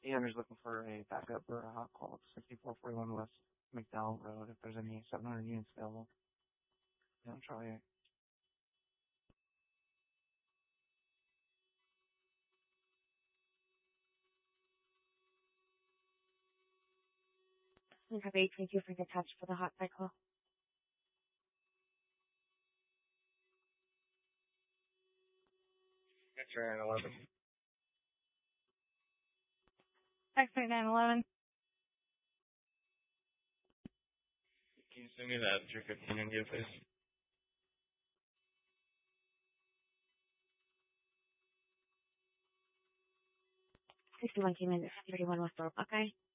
Yeah, I'm just looking for a backup for a hot call to 6441 West McDowell Road if there's any 700 units available. Yeah, I'll try it. We have 822 for the touch for the hot cycle. X-ray 911. X-ray 911. Can you send me that 315 India, please? 61 minutes, 31 West Road, okay?